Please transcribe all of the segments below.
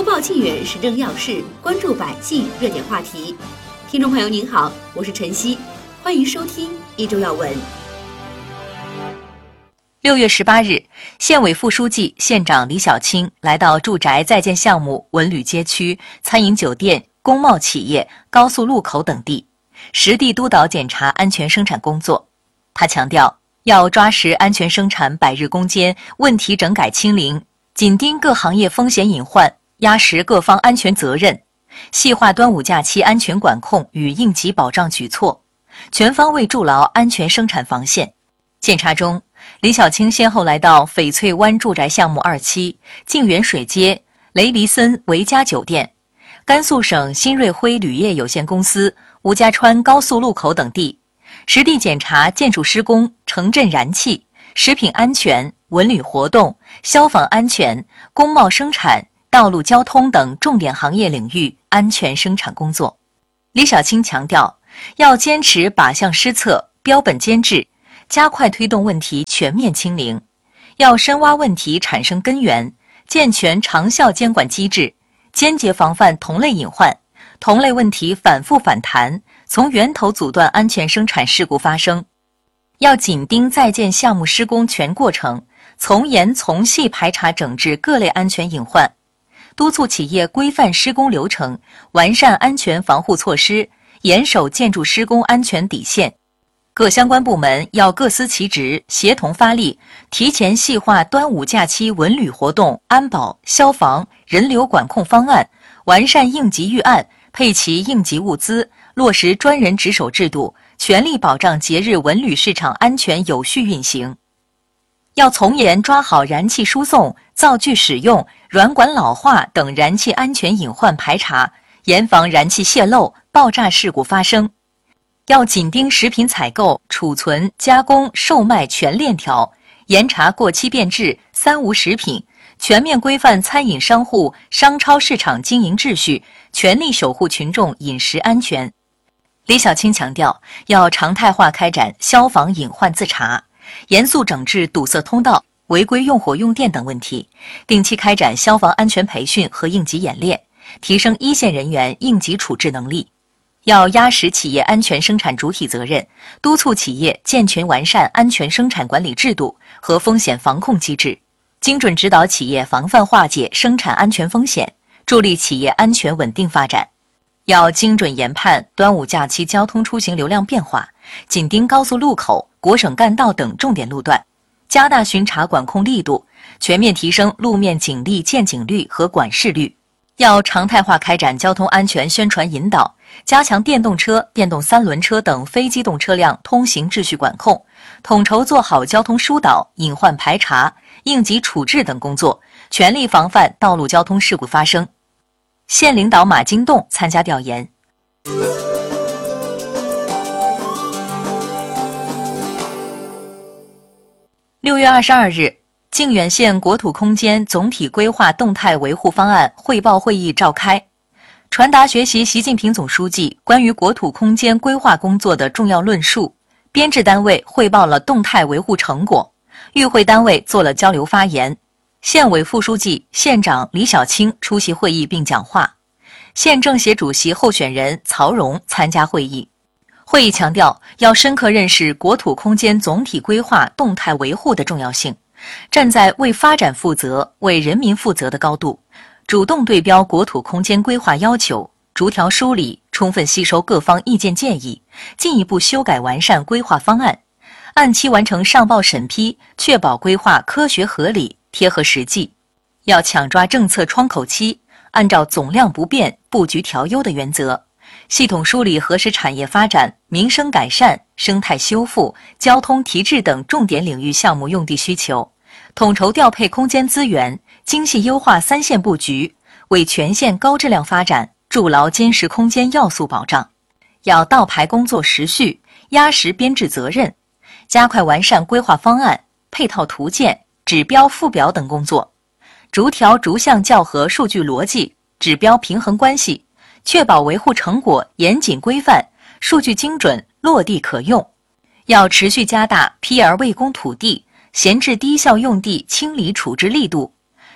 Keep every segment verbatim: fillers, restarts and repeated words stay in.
报沁源时政要事，关注百姓热点话题。听众朋友您好，我是晨曦，欢迎收听一周要闻。 六月十八日，县委副书记、县长李小青来到住宅在建项目文旅街区、餐饮酒店、工贸企业、高速路口等地，实地督导检查安全生产工作。他强调，要抓实安全生产百日攻坚，问题整改清零，紧盯各行业风险隐患，压实各方安全责任，细化端午假期安全管控与应急保障举措，全方位筑牢安全生产防线。检查中，李小青先后来到翡翠湾住宅项目二期、静园水街、雷黎森维嘉酒店、甘肃省新锐辉铝业有限公司吴家川高速路口等地，实地检查建筑施工、城镇燃气、食品安全、文旅活动、消防安全、工贸生产、道路交通等重点行业领域安全生产工作。李小青强调，要坚持靶向施策、标本兼治，加快推动问题全面清零，要深挖问题产生根源，健全长效监管机制，坚决防范同类隐患、同类问题反复反弹，从源头阻断安全生产事故发生。要紧盯在建项目施工全过程，从严从细排查整治各类安全隐患，督促企业规范施工流程，完善安全防护措施，严守建筑施工安全底线。各相关部门要各司其职，协同发力，提前细化端午假期文旅活动、安保、消防、人流管控方案，完善应急预案，配齐应急物资，落实专人值守制度，全力保障节日文旅市场安全有序运行。要从严抓好燃气输送、灶具使用、软管老化等燃气安全隐患排查，严防燃气泄漏、爆炸事故发生。要紧盯食品采购、储存、加工、售卖全链条，严查过期变质、三无食品，全面规范餐饮商户、商超市场经营秩序，全力守护群众饮食安全。李小青强调，要常态化开展消防隐患自查，严肃整治堵塞通道、违规用火用电等问题，定期开展消防安全培训和应急演练，提升一线人员应急处置能力。要压实企业安全生产主体责任，督促企业健全完善安全生产管理制度和风险防控机制，精准指导企业防范化解生产安全风险，助力企业安全稳定发展。要精准研判端午假期交通出行流量变化，紧盯高速路口、国省干道等重点路段，加大巡查管控力度，全面提升路面警力见警率和管事率。要常态化开展交通安全宣传引导，加强电动车、电动三轮车等非机动车辆通行秩序管控，统筹做好交通疏导、隐患排查、应急处置等工作，全力防范道路交通事故发生。县领导马金栋参加调研。六月二十二日，靖远县国土空间总体规划动态维护方案汇报会议召开，传达学习习近平总书记关于国土空间规划工作的重要论述，编制单位汇报了动态维护成果，与会单位做了交流发言。县委副书记、县长李小青出席会议并讲话，县政协主席候选人曹荣参加会议。会议强调，要深刻认识国土空间总体规划动态维护的重要性，站在为发展负责、为人民负责的高度，主动对标国土空间规划要求，逐条梳理，充分吸收各方意见建议，进一步修改完善规划方案，按期完成上报审批，确保规划科学合理、贴合实际。要抢抓政策窗口期，按照总量不变、布局调优的原则，系统梳理核实产业发展、民生改善、生态修复、交通提质等重点领域项目用地需求，统筹调配空间资源，精细优化三线布局，为全县高质量发展筑牢坚实空间要素保障。要倒排工作时序，压实编制责任，加快完善规划方案、配套图件、指标附表等工作，逐条逐项校核数据逻辑、指标平衡关系，确保维护成果严谨规范，数据精准，落地可用。要持续加大批而未供土地、闲置低效用地清理处置力度，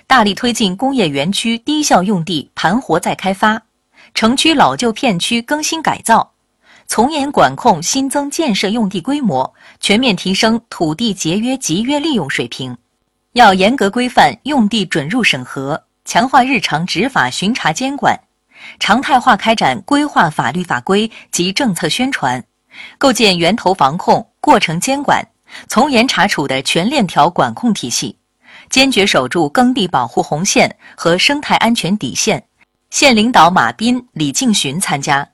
大力推进工业园区低效用地盘活再开发，城区老旧片区更新改造，从严管控新增建设用地规模，全面提升土地节约集约利用水平。要严格规范用地准入审核，强化日常执法巡查监管，常态化开展规划法律法规及政策宣传，构建源头防控、过程监管、从严查处的全链条管控体系，坚决守住耕地保护红线和生态安全底线。县领导马斌、李敬寻参加。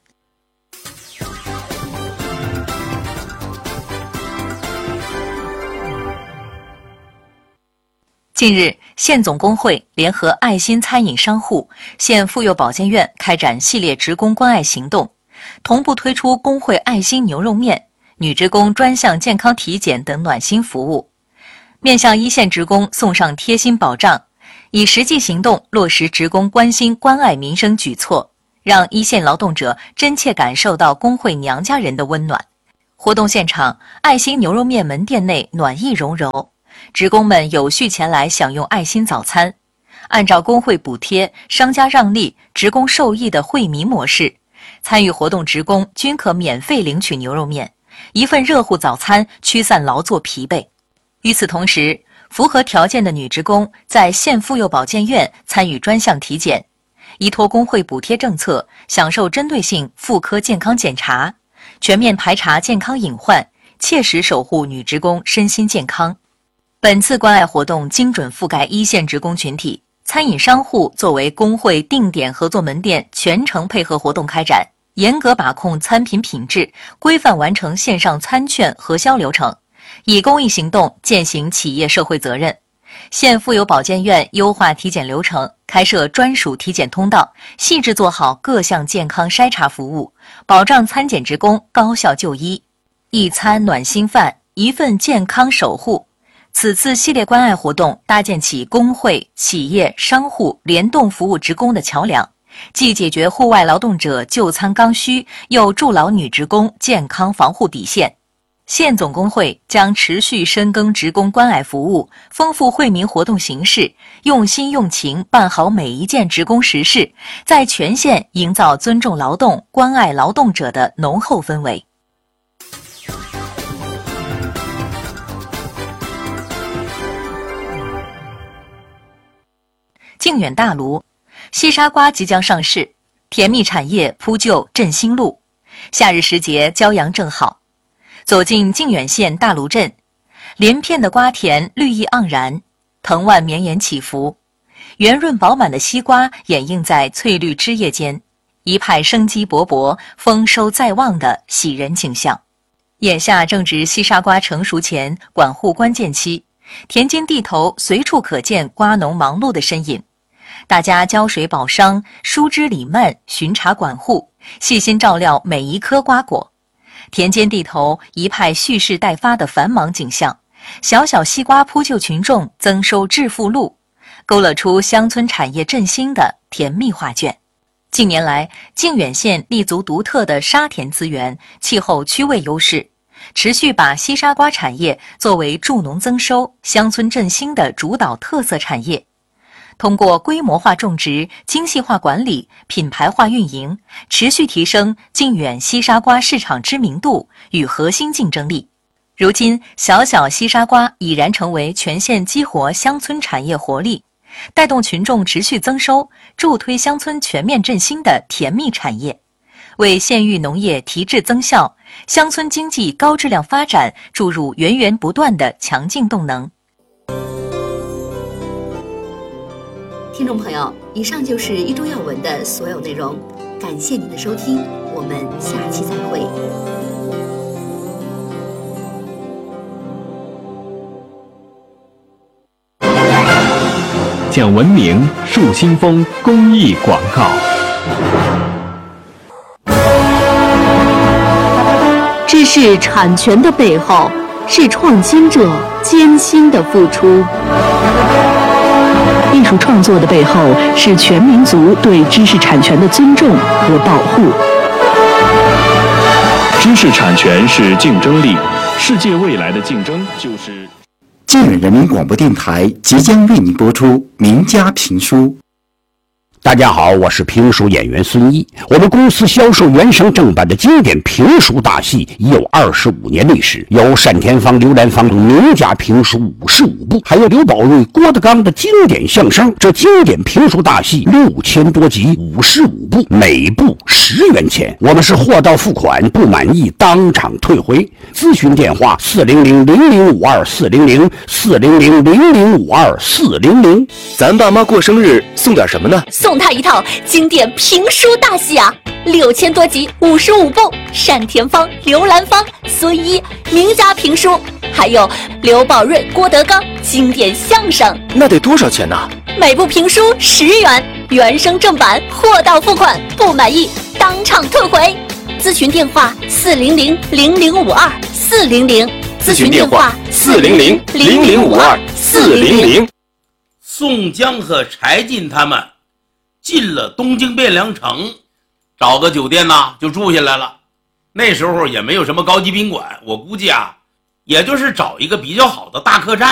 近日，县总工会联合爱心餐饮商户、县妇幼保健院开展系列职工关爱行动，同步推出工会爱心牛肉面、女职工专项健康体检等暖心服务，面向一线职工送上贴心保障，以实际行动落实职工关心关爱民生举措，让一线劳动者真切感受到工会娘家人的温暖。活动现场，爱心牛肉面门店内暖意融融，职工们有序前来享用爱心早餐。按照工会补贴、商家让利、职工受益的惠民模式，参与活动职工均可免费领取牛肉面，一份热乎早餐驱散劳作疲惫。与此同时，符合条件的女职工在县妇幼保健院参与专项体检，依托工会补贴政策，享受针对性妇科健康检查，全面排查健康隐患，切实守护女职工身心健康。本次关爱活动精准覆盖一线职工群体，餐饮商户作为工会定点合作门店，全程配合活动开展，严格把控餐品品质，规范完成线上餐券核销流程，以公益行动践行企业社会责任。县妇幼保健院优化体检流程，开设专属体检通道，细致做好各项健康筛查服务，保障参检职工高效就医。一餐暖心饭，一份健康守护。此次系列关爱活动搭建起工会、企业、商户联动服务职工的桥梁，既解决户外劳动者就餐刚需，又筑牢女职工健康防护底线。县总工会将持续深耕职工关爱服务，丰富惠民活动形式，用心用情办好每一件职工实事，在全县营造尊重劳动、关爱劳动者的浓厚氛围。靖远大卢，西沙瓜即将上市，甜蜜产业铺就振兴路。夏日时节，骄阳正好。走进靖远县大卢镇，连片的瓜田绿意盎然，藤蔓绵延起伏，圆润饱满的西瓜掩映在翠绿枝叶间，一派生机勃勃、丰收在望的喜人景象。眼下正值西沙瓜成熟前管护关键期，田间地头随处可见瓜农忙碌的身影。大家浇水保墒，疏枝理蔓，巡查管护，细心照料每一颗瓜果。田间地头一派蓄势待发的繁忙景象，小小西瓜铺就群众增收致富路，勾勒出乡村产业振兴的甜蜜画卷。近年来，靖远县立足独特的沙田资源、气候区位优势，持续把西沙瓜产业作为助农增收、乡村振兴的主导特色产业。通过规模化种植、精细化管理、品牌化运营，持续提升靖远西沙瓜市场知名度与核心竞争力。如今，小小西沙瓜已然成为全县激活乡村产业活力，带动群众持续增收，助推乡村全面振兴的甜蜜产业，为县域农业提质增效、乡村经济高质量发展注入源源不断的强劲动能。 听众朋友，以上就是一周要闻的所有内容，感谢您的收听，我们下期再会。 讲文明树新风公益广告。 知识产权的背后，是创新者艰辛的付出。艺术创作的背后，是全民族对知识产权的尊重和保护。 知识产权是竞争力，世界未来的竞争就是。 靖远人民广播电台即将为您播出名家评书。 大家好，我是评书演员孙一。我们公司销售原声正版的经典评书大戏已有二十五年历史，有单田芳、刘兰芳等名家评书五十五部，还有刘宝瑞、郭德纲的经典相声。这经典评书大戏六千多集，五十五部，每部十元钱。我们是货到付款，不满意当场退回。咨询电话：四零零零零五二四零零四零零零零五二四零零。 咱爸妈过生日送点什么呢？ 送他一套经典评书大戏啊，六千多集，五十五部，单田芳、刘兰芳、孙一名家评书，还有刘宝瑞、郭德纲经典相声。 那得多少钱呢？ 每部评书十元，原声正版，货到付款，不满意当场退回。咨询电话：四零零零零五二四零零。 咨询电话：四零零零零五二四零零。 宋江和柴进他们进了东京汴梁城，找个酒店呢就住下来了。那时候也没有什么高级宾馆，我估计啊，也就是找一个比较好的大客栈。